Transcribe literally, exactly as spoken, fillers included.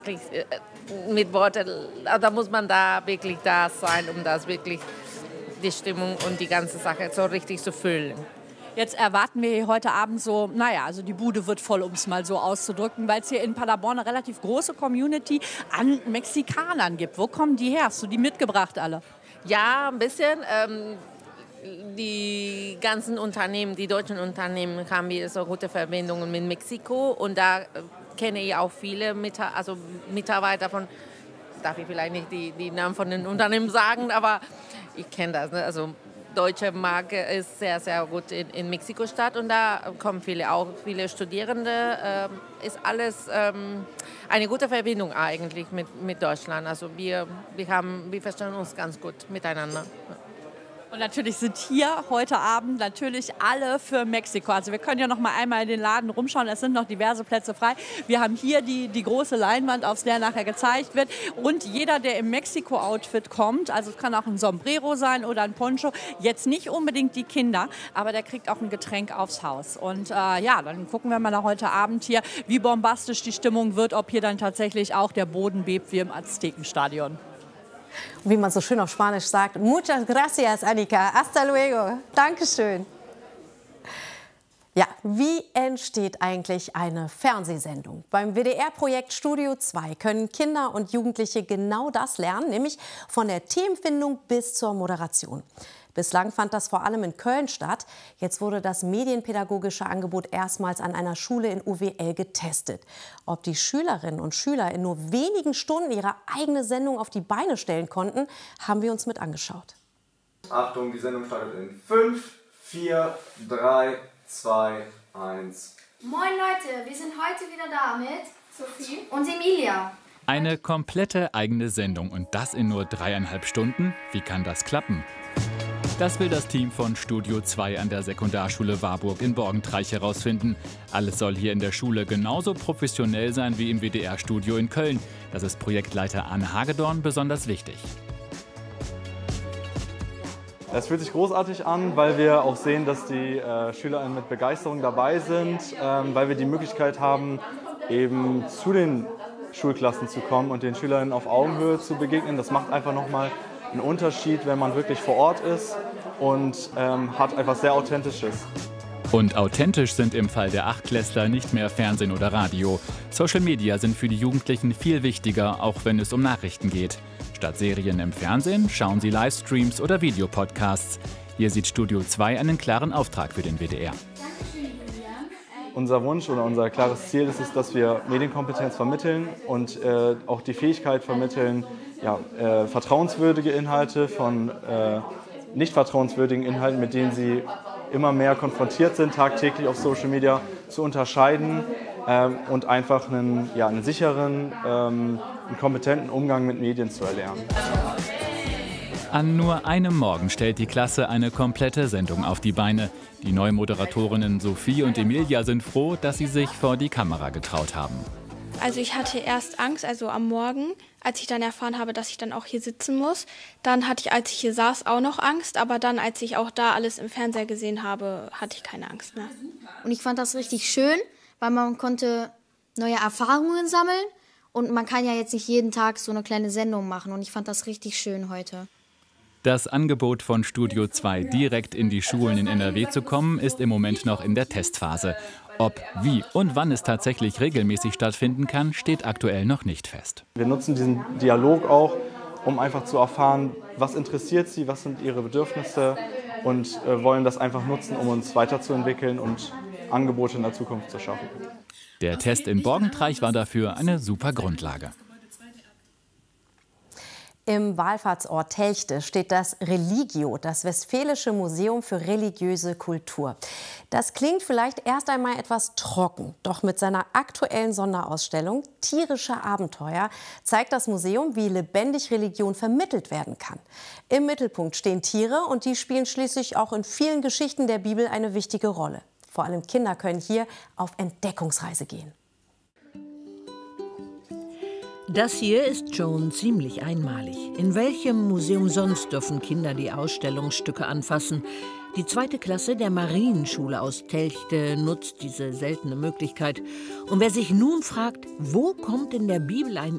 Mit Worten, da muss man da wirklich da sein, um das wirklich die Stimmung und die ganze Sache so richtig zu fühlen. Jetzt erwarten wir hier heute Abend so, naja, also die Bude wird voll, um es mal so auszudrücken, weil es hier in Paderborn eine relativ große Community an Mexikanern gibt. Wo kommen die her? Hast du die mitgebracht alle? Ja, ein bisschen. Ähm, die ganzen Unternehmen, die deutschen Unternehmen, haben wir so gute Verbindungen mit Mexiko. Und da äh, kenne ich auch viele Mita- also Mitarbeiter von, darf ich vielleicht nicht die, die Namen von den Unternehmen sagen, aber ich kenne das. Ne? Also deutsche Marke ist sehr, sehr gut in, in Mexiko-Stadt und da kommen viele, auch viele Studierende. Ähm, ist alles ähm, eine gute Verbindung eigentlich mit, mit Deutschland. Also wir, wir, haben, wir verstehen uns ganz gut miteinander. Und natürlich sind hier heute Abend natürlich alle für Mexiko. Also wir können ja noch mal einmal in den Laden rumschauen. Es sind noch diverse Plätze frei. Wir haben hier die, die große Leinwand, auf der nachher gezeigt wird. Und jeder, der im Mexiko-Outfit kommt, also es kann auch ein Sombrero sein oder ein Poncho, jetzt nicht unbedingt die Kinder, aber der kriegt auch ein Getränk aufs Haus. Und äh, ja, dann gucken wir mal nach heute Abend hier, wie bombastisch die Stimmung wird, ob hier dann tatsächlich auch der Boden bebt wie im Aztekenstadion. Wie man so schön auf Spanisch sagt, muchas gracias, Annika. Hasta luego. Dankeschön. Ja, wie entsteht eigentlich eine Fernsehsendung? Beim W D R-Projekt Studio zwei können Kinder und Jugendliche genau das lernen, nämlich von der Themenfindung bis zur Moderation. Bislang fand das vor allem in Köln statt. Jetzt wurde das medienpädagogische Angebot erstmals an einer Schule in U W L getestet. Ob die Schülerinnen und Schüler in nur wenigen Stunden ihre eigene Sendung auf die Beine stellen konnten, haben wir uns mit angeschaut. Achtung, die Sendung startet in fünf, vier, drei, zwei, eins. Moin Leute, wir sind heute wieder da mit Sophie und Emilia. Eine komplette eigene Sendung und das in nur dreieinhalb Stunden? Wie kann das klappen? Das will das Team von Studio zwei an der Sekundarschule Warburg in Borgentreich herausfinden. Alles soll hier in der Schule genauso professionell sein wie im W D R-Studio in Köln. Das ist Projektleiter Anne Hagedorn besonders wichtig. Es fühlt sich großartig an, weil wir auch sehen, dass die äh, SchülerInnen mit Begeisterung dabei sind, ähm, weil wir die Möglichkeit haben, eben zu den Schulklassen zu kommen und den SchülerInnen auf Augenhöhe zu begegnen. Das macht einfach nochmal ein Unterschied, wenn man wirklich vor Ort ist und ähm, hat etwas sehr Authentisches. Und authentisch sind im Fall der Achtklässler nicht mehr Fernsehen oder Radio. Social Media sind für die Jugendlichen viel wichtiger, auch wenn es um Nachrichten geht. Statt Serien im Fernsehen schauen sie Livestreams oder Videopodcasts. Hier sieht Studio zwei einen klaren Auftrag für den W D R. Unser Wunsch oder unser klares Ziel ist es, dass wir Medienkompetenz vermitteln und äh, auch die Fähigkeit vermitteln, ja, äh, vertrauenswürdige Inhalte von äh, nicht vertrauenswürdigen Inhalten, mit denen sie immer mehr konfrontiert sind, tagtäglich auf Social Media, zu unterscheiden ähm, und einfach einen, ja, einen sicheren, ähm, einen kompetenten Umgang mit Medien zu erlernen. An nur einem Morgen stellt die Klasse eine komplette Sendung auf die Beine. Die Neumoderatorinnen Sophie und Emilia sind froh, dass sie sich vor die Kamera getraut haben. Also ich hatte erst Angst, also am Morgen, als ich dann erfahren habe, dass ich dann auch hier sitzen muss. Dann hatte ich, als ich hier saß, auch noch Angst. Aber dann, als ich auch da alles im Fernseher gesehen habe, hatte ich keine Angst mehr. Und ich fand das richtig schön, weil man konnte neue Erfahrungen sammeln. Und man kann ja jetzt nicht jeden Tag so eine kleine Sendung machen. Und ich fand das richtig schön heute. Das Angebot von Studio zwei, direkt in die Schulen in N R W zu kommen, ist im Moment noch in der Testphase. Ob, wie und wann es tatsächlich regelmäßig stattfinden kann, steht aktuell noch nicht fest. Wir nutzen diesen Dialog auch, um einfach zu erfahren, was interessiert sie, was sind ihre Bedürfnisse und äh, wollen das einfach nutzen, um uns weiterzuentwickeln und Angebote in der Zukunft zu schaffen. Der Test in Borgentreich war dafür eine super Grundlage. Im Wallfahrtsort Telchte steht das Religio, das Westfälische Museum für religiöse Kultur. Das klingt vielleicht erst einmal etwas trocken, doch mit seiner aktuellen Sonderausstellung Tierische Abenteuer zeigt das Museum, wie lebendig Religion vermittelt werden kann. Im Mittelpunkt stehen Tiere und die spielen schließlich auch in vielen Geschichten der Bibel eine wichtige Rolle. Vor allem Kinder können hier auf Entdeckungsreise gehen. Das hier ist schon ziemlich einmalig. In welchem Museum sonst dürfen Kinder die Ausstellungsstücke anfassen? Die zweite Klasse der Marienschule aus Telchte nutzt diese seltene Möglichkeit. Und wer sich nun fragt, wo kommt in der Bibel ein